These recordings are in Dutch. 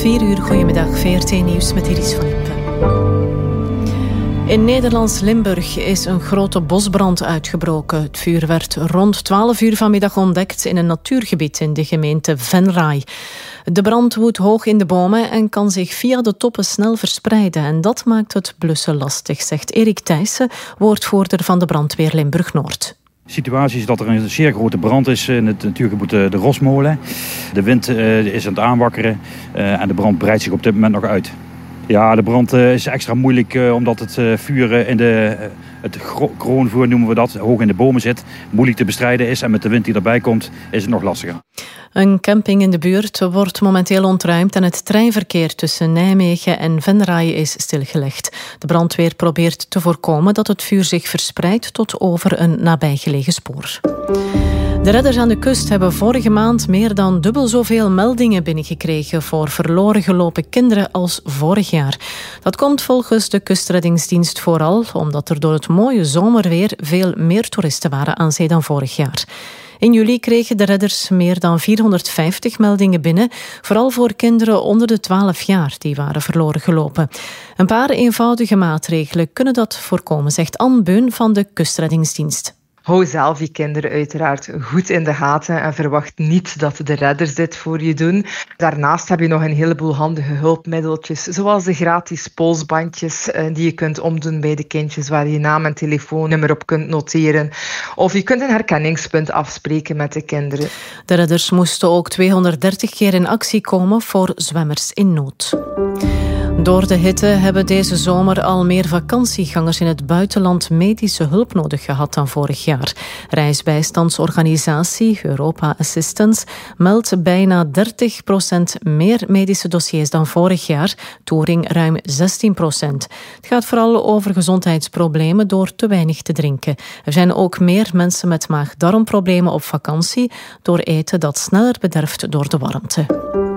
4 uur, goedemiddag, VRT Nieuws met Iris van Impe. In Nederlands Limburg is een grote bosbrand uitgebroken. Het vuur werd rond 12 uur vanmiddag ontdekt in een natuurgebied in de gemeente Venray. De brand woedt hoog in de bomen en kan zich via de toppen snel verspreiden. En dat maakt het blussen lastig, zegt Erik Thijssen, woordvoerder van de brandweer Limburg-Noord. De situatie is dat er een zeer grote brand is in het natuurgebied de Rosmolen. De wind is aan het aanwakkeren en de brand breidt zich op dit moment nog uit. Ja, de brand is extra moeilijk omdat het vuur in het kroonvuur noemen we dat, hoog in de bomen zit, moeilijk te bestrijden is en met de wind die erbij komt is het nog lastiger. Een camping in de buurt wordt momenteel ontruimd en het treinverkeer tussen Nijmegen en Venray is stilgelegd. De brandweer probeert te voorkomen dat het vuur zich verspreidt tot over een nabijgelegen spoor. De redders aan de kust hebben vorige maand meer dan dubbel zoveel meldingen binnengekregen voor verloren gelopen kinderen als vorig jaar. Dat komt volgens de kustreddingsdienst vooral omdat er door het mooie zomerweer veel meer toeristen waren aan zee dan vorig jaar. In juli kregen de redders meer dan 450 meldingen binnen, vooral voor kinderen onder de 12 jaar die waren verloren gelopen. Een paar eenvoudige maatregelen kunnen dat voorkomen, zegt Anne Beun van de kustreddingsdienst. Hou zelf je kinderen uiteraard goed in de gaten en verwacht niet dat de redders dit voor je doen. Daarnaast heb je nog een heleboel handige hulpmiddeltjes, zoals de gratis polsbandjes die je kunt omdoen bij de kindjes, waar je naam en telefoonnummer op kunt noteren. Of je kunt een herkenningspunt afspreken met de kinderen. De redders moesten ook 230 keer in actie komen voor zwemmers in nood. Door de hitte hebben deze zomer al meer vakantiegangers in het buitenland medische hulp nodig gehad dan vorig jaar. Reisbijstandsorganisatie Europa Assistance meldt bijna 30% meer medische dossiers dan vorig jaar, Touring ruim 16%. Het gaat vooral over gezondheidsproblemen door te weinig te drinken. Er zijn ook meer mensen met maag-darmproblemen op vakantie door eten dat sneller bederft door de warmte.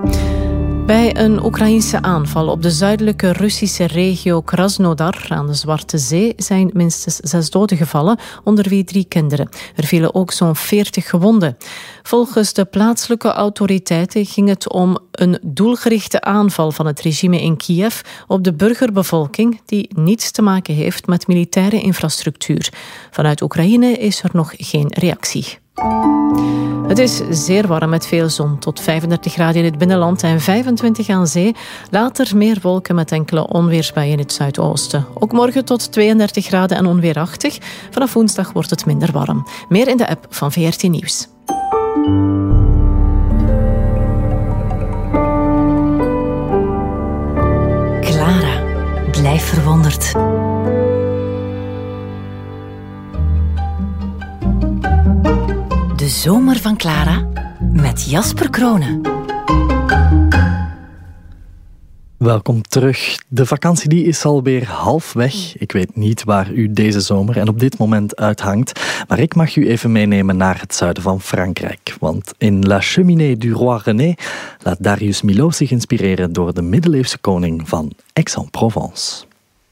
Bij een Oekraïense aanval op de zuidelijke Russische regio Krasnodar aan de Zwarte Zee zijn minstens 6 doden gevallen, onder wie 3 kinderen. Er vielen ook zo'n 40 gewonden. Volgens de plaatselijke autoriteiten ging het om een doelgerichte aanval van het regime in Kiev op de burgerbevolking die niets te maken heeft met militaire infrastructuur. Vanuit Oekraïne is er nog geen reactie. Het is zeer warm met veel zon, tot 35 graden in het binnenland en 25 aan zee. Later meer wolken met enkele onweersbuien in het zuidoosten. Ook morgen tot 32 graden en onweerachtig. Vanaf woensdag wordt het minder warm. Meer in de app van VRT Nieuws. Clara, blijf verwonderd. De zomer van Clara met Jasper Kronen. Welkom terug. De vakantie die is alweer halfweg. Ik weet niet waar u deze zomer en op dit moment uithangt, maar ik mag u even meenemen naar het zuiden van Frankrijk. Want in La Cheminée du Roi René laat Darius Milhaud zich inspireren door de middeleeuwse koning van Aix-en-Provence.